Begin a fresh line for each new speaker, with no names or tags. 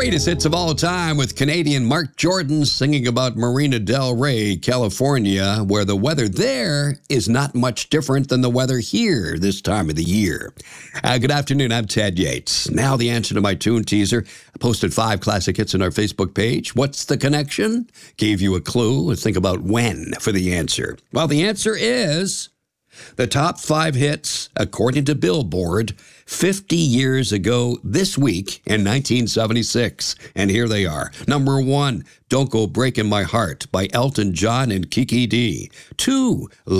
greatest hits of all time with Canadian Mark Jordan singing about Marina Del Rey, California, where the weather there is not much different than the weather here this time of the year. Good afternoon, I'm Ted Yates. Now the answer to my tune teaser. I posted 5 classic hits on our Facebook page. What's the connection? Gave you a clue. Think about when for the answer. Well, the answer is the top 5 hits, according to Billboard, 50 years ago this week in 1976. And here they are. Number 1, Don't Go Breaking My Heart by Elton John and Kiki D. 2,